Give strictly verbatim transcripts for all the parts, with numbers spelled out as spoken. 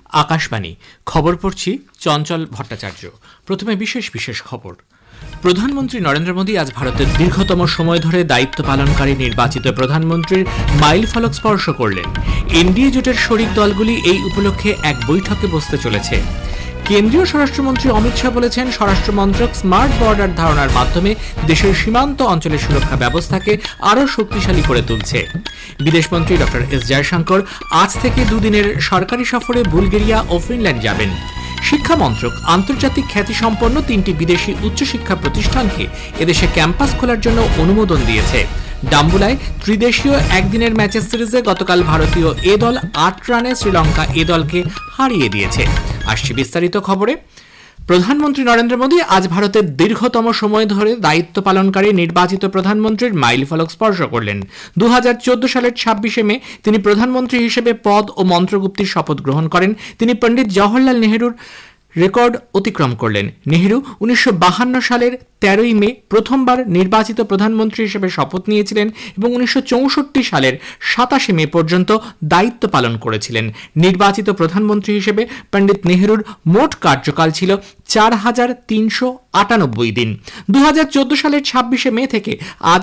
আকাশবাণী খবর পড়ছি চঞ্চল ভট্টাচার্য। প্রথমে বিশেষ বিশেষ খবর। প্রধানমন্ত্রী নরেন্দ্র মোদী আজ ভারতের দীর্ঘতম সময় ধরে দায়িত্ব পালনকারী নির্বাচিত প্রধানমন্ত্রীর মাইল ফলক স্পর্শ করলেন। এনডিএ জোটের শরিক দলগুলি এই উপলক্ষে এক বৈঠকে বসতে চলেছে। কেন্দ্রীয় স্বরাষ্ট্রমন্ত্রী অমিত শাহ বলেছেন, স্বরাষ্ট্র মন্ত্রক স্মার্ট বর্ডার ধারণার মাধ্যমে দেশের সীমান্ত অঞ্চলের সুরক্ষা ব্যবস্থাকে আরও শক্তিশালী করে তুলছে। বিদেশমন্ত্রী ডক্টর এস জয়শঙ্কর আজ থেকে দুদিনের সরকারি সফরে বুলগেরিয়া ও ফিনল্যান্ড যাবেন। শিক্ষা মন্ত্রক আন্তর্জাতিক খ্যাতিসম্পন্ন তিনটি বিদেশি উচ্চশিক্ষা প্রতিষ্ঠানকে এদেশে ক্যাম্পাস খোলার জন্য অনুমোদন দিয়েছে। ডাম্বুলায় ত্রিদেশীয় একদিনের ম্যাচের সিরিজে গতকাল ভারতীয় এ দল আট রানে শ্রীলঙ্কা এ দলকে হারিয়ে দিয়েছে। আসছে বিস্তারিত খবরে। প্রধানমন্ত্রী নরেন্দ্র মোদী আজ ভারতের দীর্ঘতম সময় ধরে দায়িত্ব পালনকারী নির্বাচিত প্রধানমন্ত্রীর মাইল ফলক স্পর্শ করলেন। দু হাজার চোদ্দ সালের ছাব্বিশে মে তিনি প্রধানমন্ত্রী হিসেবে পদ ও মন্ত্রগুপ্তির শপথ গ্রহণ করেন। তিনি পণ্ডিত জওহরলাল নেহরুর রেকর্ড অতিক্রম করলেন। নেহরু উনিশশো বাহান্ন সালের তেরোই মে প্রথমবার নির্বাচিত প্রধানমন্ত্রী হিসেবে শপথ নিয়েছিলেন এবং উনিশশো চৌষট্টি সালের সাতাশে মে পর্যন্ত দায়িত্ব পালন করেছিলেন। নির্বাচিত প্রধানমন্ত্রী হিসেবে পণ্ডিত নেহরুর মোট কার্যকাল ছিল চার হাজার তিনশো আটানব্বই দিন। দু হাজার চোদ্দ সালের ছাব্বিশে মে থেকে আজ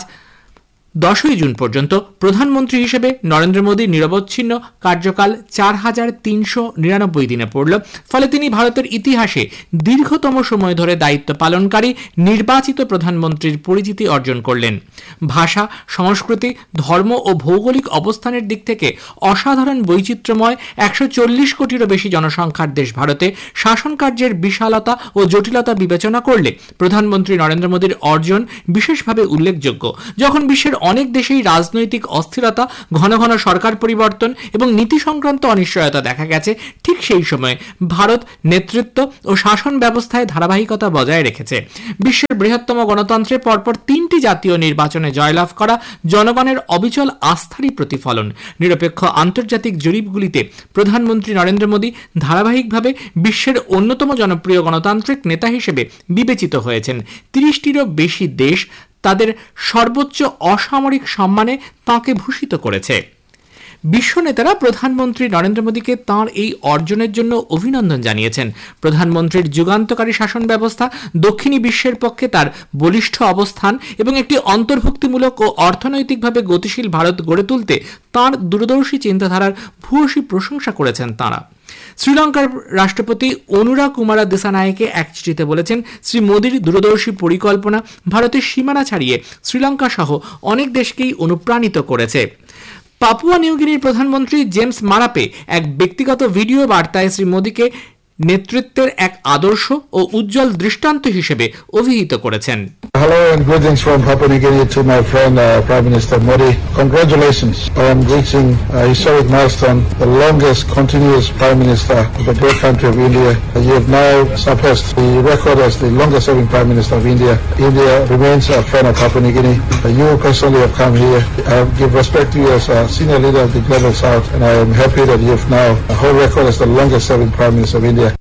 দশই জুন পর্যন্ত প্রধানমন্ত্রী হিসেবে নরেন্দ্র মোদীর নিরবচ্ছিন্ন কার্যকাল চার হাজার তিনশো নিরানব্বই দিনে পড়ল। ফলে তিনি ভারতের ইতিহাসে দীর্ঘতম সময় ধরে দায়িত্ব পালনকারী নির্বাচিত প্রধানমন্ত্রীর পরিচিতি অর্জন করলেন। ভাষা, সংস্কৃতি, ধর্ম ও ভৌগোলিক অবস্থানের দিক থেকে অসাধারণ বৈচিত্র্যময় একশো চল্লিশ কোটিরও বেশি জনসংখ্যার দেশ ভারতে শাসন কার্যের বিশালতা ও জটিলতা বিবেচনা করলে প্রধানমন্ত্রী নরেন্দ্র মোদীর অর্জন বিশেষভাবে উল্লেখযোগ্য। যখন বিশ্বের অনেক দেশেই রাজনৈতিক অস্থিরতা, ঘন ঘন সরকার পরিবর্তন এবং নীতি সংক্রান্ত অনিশ্চয়তা দেখা গেছে, ঠিক সেই সময়ে ভারত নেতৃত্ব ও শাসন ব্যবস্থায় ধারাবাহিকতা বজায় রেখেছে। বিশ্বের বৃহত্তম গণতন্ত্রে পরপর তিনটি জাতীয় নির্বাচনে জয়লাভ করা জনগণের অবিচল আস্থারই প্রতিফলন। নিরপেক্ষ আন্তর্জাতিক জরিপগুলিতে প্রধানমন্ত্রী নরেন্দ্র মোদী ধারাবাহিকভাবে বিশ্বের অন্যতম জনপ্রিয় গণতান্ত্রিক নেতা হিসেবে বিবেচিত হয়েছেন। তিরিশটিরও বেশি দেশ তাদের সর্বোচ্চ অসামরিক সম্মানে তাঁকে ভূষিত করেছে। বিশ্ব নেতারা প্রধানমন্ত্রী নরেন্দ্র মোদীকে তাঁর এই অর্জনের জন্য অভিনন্দন জানিয়েছেন। প্রধানমন্ত্রীর যুগান্তকারী শাসন ব্যবস্থা দক্ষিণী বিশ্বের পক্ষে তার বলিষ্ঠ অবস্থান এবং একটি অন্তর্ভুক্তিমূলক ও অর্থনৈতিকভাবে গতিশীল ভারত গড়ে তুলতে তাঁর দূরদর্শী চিন্তাধারার ভূয়সী প্রশংসা করেছেন তাঁরা। শ্রীলঙ্কার রাষ্ট্রপতি অনুরা কুমারা দিসানায়েকে এক চিঠিতে বলেছেন, শ্রী মোদীর দূরদর্শী পরিকল্পনা ভারতের সীমানা ছাড়িয়ে শ্রীলঙ্কা সহ অনেক দেশকেই অনুপ্রাণিত করেছে। পাপুয়া নিউগিনির প্রধানমন্ত্রী জেমস মারাপে এক ব্যক্তিগত ভিডিও বার্তায় শ্রী মোদীকে নেতৃত্বের এক আদর্শ ও উজ্জ্বল দৃষ্টান্ত হিসেবে অভিহিত করেছেন। Hello and greetings from Papua New Guinea to my friend uh, Prime Minister Modi. Congratulations on reaching a historic milestone, the longest continuous Prime Minister of the great country of India. You have now surpassed the record as the longest serving Prime Minister of India. India remains a friend of Papua New Guinea. You personally have come here. I give respect to you as a senior leader of the Global South, and I am happy that you have now a whole record as the longest serving Prime Minister of India.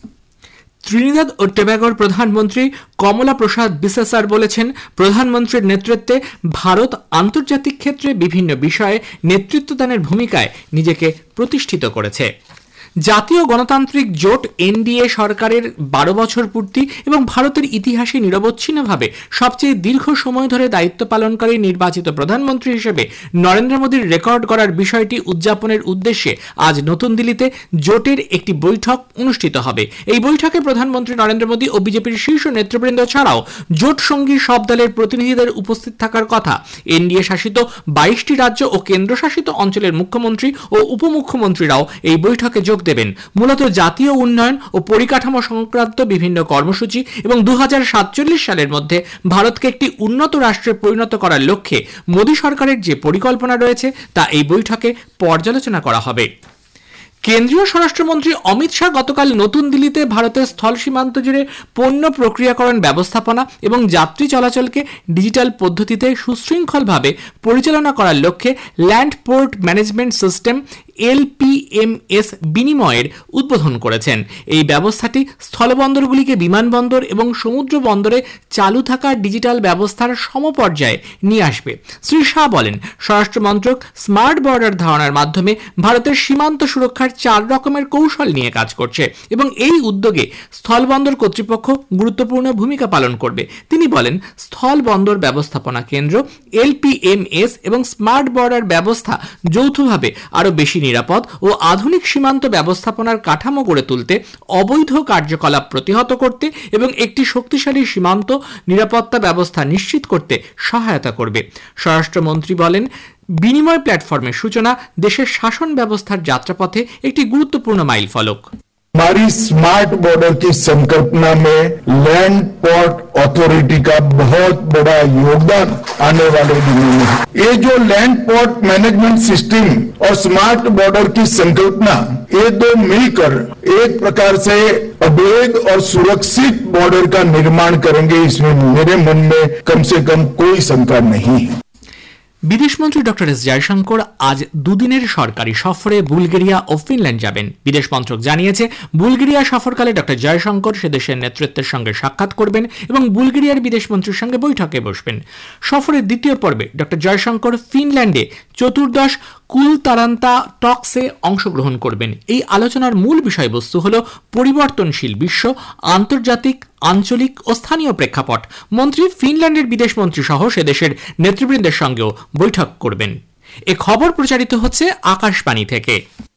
Trinidad ও টোব্যাগোর প্রধানমন্ত্রী কমলা প্রসাদ বিসেসার বলেছেন, প্রধানমন্ত্রীর নেতৃত্বে ভারত আন্তর্জাতিক ক্ষেত্রে বিভিন্ন বিষয়ে নেতৃত্বদানের ভূমিকায় নিজেকে প্রতিষ্ঠিত করেছে। জাতীয় গণতান্ত্রিক জোট এনডিএ সরকারের বারো বছর পূর্তি এবং ভারতের ইতিহাসে নিরবচ্ছিন্নভাবে সবচেয়ে দীর্ঘ সময় ধরে দায়িত্ব পালনকারী নির্বাচিত প্রধানমন্ত্রী হিসেবে নরেন্দ্র মোদীর রেকর্ড করার বিষয়টি উদযাপনের উদ্দেশ্যে আজ নতুন দিল্লিতে জোটের একটি বৈঠক অনুষ্ঠিত হবে। এই বৈঠকে প্রধানমন্ত্রী নরেন্দ্র মোদী ও বিজেপির শীর্ষ নেতৃবৃন্দ ছাড়াও জোট সঙ্গী সব দলের প্রতিনিধিদের উপস্থিত থাকার কথা। এনডিএ শাসিত বাইশটি রাজ্য ও কেন্দ্রশাসিত অঞ্চলের মুখ্যমন্ত্রী ও উপমুখ্যমন্ত্রীরাও এই বৈঠকে যোগ দেবেন। মূলত জাতীয় উন্নয়ন ও পরিকাঠামো সংক্রান্ত বিভিন্ন কর্মসূচি এবং দু হাজার সাতচল্লিশ সালের মধ্যে ভারতকে একটি উন্নত রাষ্ট্রে পরিণত করার লক্ষ্যে মোদী সরকারের যে পরিকল্পনা রয়েছে তা এই বৈঠকে পর্যালোচনা করা হবে। কেন্দ্রীয় স্বরাষ্ট্রমন্ত্রী অমিত শাহ গতকাল নতুন দিল্লিতে ভারতের স্থল সীমান্ত জুড়ে পণ্য প্রক্রিয়াকরণ ব্যবস্থাপনা এবং যাত্রী চলাচলকে ডিজিটাল পদ্ধতিতে সুশৃঙ্খলভাবে পরিচালনা করার লক্ষ্যে ল্যান্ড পোর্ট ম্যানেজমেন্ট সিস্টেম এলপিএমএস বিনিময়ের উদ্বোধন করেছেন। এই ব্যবস্থাটি স্থলবন্দরগুলিকে বিমানবন্দর এবং সমুদ্র বন্দরে চালু থাকা ডিজিটাল ব্যবস্থার সমপর্যায়ে নিয়ে আসবে। শ্রী শাহ বলেন, স্বরাষ্ট্র মন্ত্রক স্মার্ট বর্ডার ধারণার মাধ্যমে ভারতের সীমান্ত সুরক্ষার চার রকমের কৌশল নিয়ে কাজ করছে এবং এই উদ্যোগে স্থলবন্দর কর্তৃপক্ষ গুরুত্বপূর্ণ ভূমিকা পালন করবে। তিনি বলেন, স্থল বন্দর ব্যবস্থাপনা কেন্দ্র, এলপিএমএস এবং স্মার্ট বর্ডার ব্যবস্থা যৌথভাবে আরও বেশি নিরাপদ ও আধুনিক সীমান্ত ব্যবস্থাপনার কাঠামো গড়ে তুলতে, অবৈধ কার্যকলাপ প্রতিহত করতে এবং একটি শক্তিশালী সীমান্ত নিরাপত্তা ব্যবস্থা নিশ্চিত করতে সহায়তা করবে। স্বরাষ্ট্রমন্ত্রী বলেন, বিনিময় প্ল্যাটফর্মের সূচনা দেশের শাসন ব্যবস্থার যাত্রাপথে একটি গুরুত্বপূর্ণ মাইলফলক। हमारी स्मार्ट बॉर्डर की संकल्पना में लैंड पोर्ट अथॉरिटी का बहुत बड़ा योगदान आने वाले दिनों में है। ये जो लैंड पोर्ट मैनेजमेंट सिस्टम और स्मार्ट बॉर्डर की संकल्पना, ये दो मिलकर एक प्रकार से अवैध और सुरक्षित बॉर्डर का निर्माण करेंगे, इसमें मेरे मन में कम से कम कोई शंका नहीं है। বিদেশমন্ত্রী ডক্টর এস জয়শঙ্কর আজ দুদিনের সরকারি সফরে বুলগেরিয়া ও ফিনল্যান্ড যাবেন। বিদেশ মন্ত্রক জানিয়েছে, বুলগেরিয়া সফরকালে ডক্টর জয়শঙ্কর সে দেশের নেতৃত্বের সঙ্গে সাক্ষাৎ করবেন এবং বুলগেরিয়ার বিদেশমন্ত্রীর সঙ্গে বৈঠকে বসবেন। সফরের দ্বিতীয় পর্বে ডক্টর জয়শঙ্কর ফিনল্যান্ডে চতুর্দশ কুলতারান্তা টকসে অংশগ্রহণ করবেন। এই আলোচনার মূল বিষয়বস্তু হল পরিবর্তনশীল বিশ্ব, আন্তর্জাতিক, আঞ্চলিক ও স্থানীয় প্রেক্ষাপট। মন্ত্রী ফিনল্যান্ডের বিদেশমন্ত্রী সহ সে দেশের নেতৃবৃন্দের সঙ্গেও বৈঠক করবেন। এ খবর প্রচারিত হচ্ছে আকাশবাণী থেকে।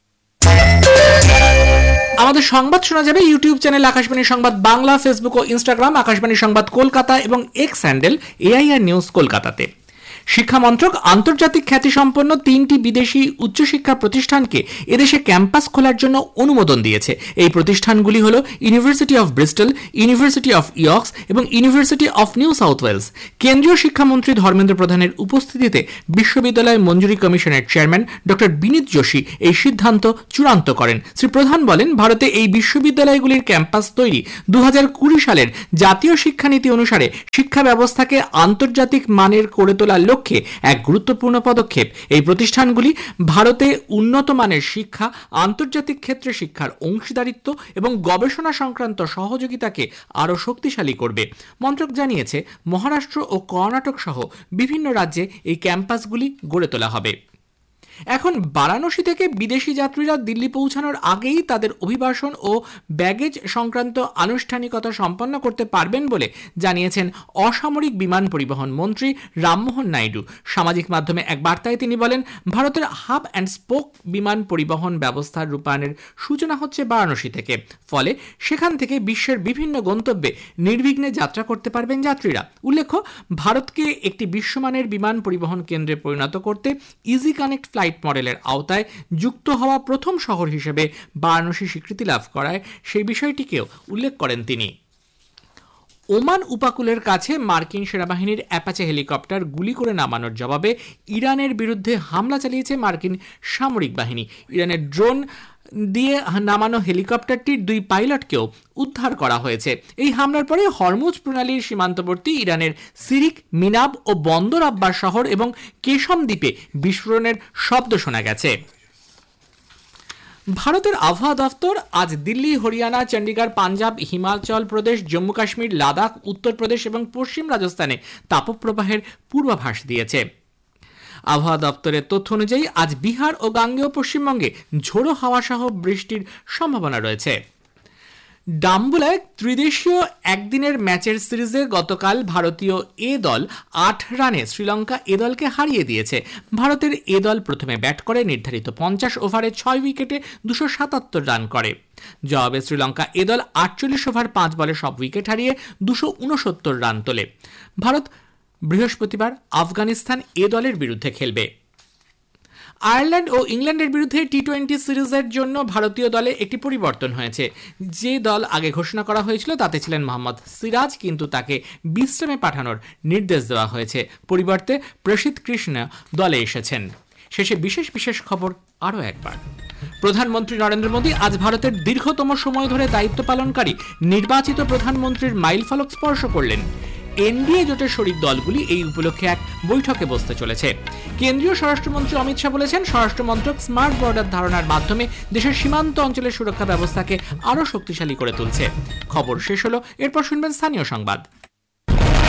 আমাদের সংবাদ শোনা যাবে ইউটিউব চ্যানেল আকাশবাণী সংবাদ বাংলা, ফেসবুক ও ইনস্টাগ্রাম আকাশবাণী সংবাদ কলকাতা এবং এক্স হ্যান্ডেল এআইআর নিউজ কলকাতাতে। শিক্ষা মন্ত্রক আন্তর্জাতিক খ্যাতিসম্পন্ন তিনটি বিদেশি উচ্চশিক্ষা প্রতিষ্ঠানকে এদেশে ক্যাম্পাস খোলার জন্য অনুমোদন দিয়েছে। এই প্রতিষ্ঠানগুলি হল university of Bristol, university of York's এবং university of new south Wales. কেন্দ্রীয় শিক্ষামন্ত্রী ধর্মেন্দ্র প্রধানের উপস্থিতিতে বিশ্ববিদ্যালয় মঞ্জুরি কমিশনের চেয়ারম্যান ডক্টর বিনীত যোশী এই সিদ্ধান্ত চূড়ান্ত করেন। শ্রী প্রধান বলেন, ভারতে এই বিশ্ববিদ্যালয়গুলির ক্যাম্পাস তৈরি দু হাজার কুড়ি সালের জাতীয় শিক্ষানীতি অনুসারে শিক্ষা ব্যবস্থাকে আন্তর্জাতিক মানের করে তোলার লক্ষ্যে এক গুরুত্বপূর্ণ পদক্ষেপ। এই প্রতিষ্ঠানগুলি ভারতে উন্নত মানের শিক্ষা, আন্তর্জাতিক ক্ষেত্রে শিক্ষার অংশীদারিত্ব এবং গবেষণা সংক্রান্ত সহযোগিতাকে আরও শক্তিশালী করবে। মন্ত্রক জানিয়েছে, মহারাষ্ট্র ও কর্ণাটক সহ বিভিন্ন রাজ্যে এই ক্যাম্পাসগুলি গড়ে তোলা হবে। এখন বারাণসী থেকে বিদেশি যাত্রীরা দিল্লি পৌঁছানোর আগেই তাদের অভিবাসন ও ব্যাগেজ সংক্রান্ত আনুষ্ঠানিকতা সম্পন্ন করতে পারবেন বলে জানিয়েছেন অসামরিক বিমান পরিবহন মন্ত্রী রামমোহন নাইডু। সামাজিক মাধ্যমে এক বার্তায় তিনি বলেন, ভারতের হাব অ্যান্ড স্পোক বিমান পরিবহন ব্যবস্থার রূপায়ণের সূচনা হচ্ছে বারাণসী থেকে। ফলে সেখান থেকে বিশ্বের বিভিন্ন গন্তব্যে নির্বিঘ্নে যাত্রা করতে পারবেন যাত্রীরা। উল্লেখ্য, ভারতকে একটি বিশ্বমানের বিমান পরিবহন কেন্দ্রে পরিণত করতে ইজি কানেক্ট ফ্লাইট মডেলের আওতায় যুক্ত হওয়া প্রথম শহর হিসেবে বারাণসী স্বীকৃতি লাভ করায় সেই বিষয়টিকেও উল্লেখ করেন তিনি। ওমান উপকূলের কাছে মার্কিন সেনাবাহিনীর অ্যাপাচে হেলিকপ্টার গুলি করে নামানোর জবাবে ইরানের বিরুদ্ধে হামলা চালিয়েছে মার্কিন সামরিক বাহিনী। ইরানের ড্রোন দিয়ে নামানো হেলিকপ্টারটির দুই পাইলটকেও উদ্ধার করা হয়েছে। এই হামলার পরে হরমুজ প্রণালীর সীমান্তবর্তী ইরানের সিরিক, মিনাব ও বন্দর আব্বাস শহর এবং কেশম দ্বীপে বিস্ফোরণের শব্দ শোনা গেছে। ভারতের আবহাওয়া দফতর আজ দিল্লি, হরিয়ানা, চণ্ডীগড়, পাঞ্জাব, হিমাচল প্রদেশ, জম্মু কাশ্মীর, লাদাখ, উত্তরপ্রদেশ এবং পশ্চিম রাজস্থানে তাপপ্রবাহের পূর্বাভাস দিয়েছে। আবহাওয়া দপ্তরের তথ্য অনুযায়ী আজ বিহার ও গাঙ্গেয় পশ্চিমবঙ্গে ঝোড়ো হাওয়া সহ বৃষ্টির সম্ভাবনা রয়েছে। ডাম্বুলায় ত্রিদেশীয় একদিনের ম্যাচের সিরিজে গতকাল ভারতীয় এ দল আট রানে শ্রীলঙ্কা এ দলকে হারিয়ে দিয়েছে। ভারতের এ দল প্রথমে ব্যাট করে নির্ধারিত পঞ্চাশ ওভারে ছয় উইকেটে দুশো সাতাত্তর রান করে। জবাবে শ্রীলঙ্কা এ দল আটচল্লিশ ওভার পাঁচ বলে সব উইকেট হারিয়ে দুশো উনসত্তর রান তোলে। ভারত বৃহস্পতিবার আফগানিস্তান এ দলের বিরুদ্ধে খেলবে। আয়ারল্যান্ড ও ইংল্যান্ডের বিরুদ্ধে টি টোয়েন্টি সিরিজের জন্য ভারতীয় দলে একটি পরিবর্তন হয়েছে। যে দল আগে ঘোষণা করা হয়েছিল তাতে ছিলেন মোহাম্মদ সিরাজ, কিন্তু তাকে বিশ্রামে পাঠানোর নির্দেশ দেওয়া হয়েছে। পরিবর্তে প্রসিদ্ধ কৃষ্ণ দলে এসেছেন। শেষে বিশেষ বিশেষ খবর আরও একবার। প্রধানমন্ত্রী নরেন্দ্র মোদী আজ ভারতের দীর্ঘতম সময় ধরে দায়িত্ব পালনকারী নির্বাচিত প্রধানমন্ত্রীর মাইলফলক স্পর্শ করলেন। এনডিএ জোটের শরিক দলগুলি এই উপলক্ষে এক বৈঠকে বসতে চলেছে। কেন্দ্রীয় স্বরাষ্ট্রমন্ত্রী অমিত শাহ বলেছেন, স্বরাষ্ট্র মন্ত্রক স্মার্ট বর্ডার ধারণার মাধ্যমে দেশের সীমান্ত অঞ্চলের সুরক্ষা ব্যবস্থাকে আরও শক্তিশালী করে তুলছে। খবর শেষ হলো, এরপর শুনবেন স্থানীয় সংবাদ।